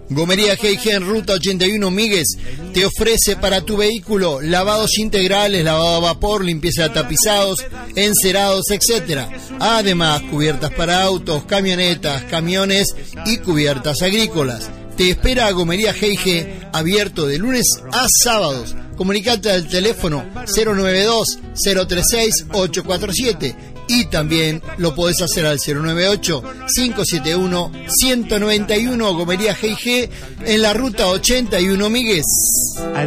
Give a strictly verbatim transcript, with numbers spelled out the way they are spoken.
Gomería G y G en Ruta ochenta y uno Míguez te ofrece para tu vehículo lavados integrales, lavado a vapor, limpieza de tapizados, encerados, etcétera. Además, cubiertas para autos, camionetas, camiones y cubiertas agrícolas. Te espera Gomería G y G, abierto de lunes a sábados. Comunicate al teléfono cero nueve dos, cero tres seis, ocho cuatro siete y también lo podés hacer al cero nueve ocho, cinco siete uno, uno cero nueve uno. Gomería G y G en la Ruta ochenta y uno Míguez.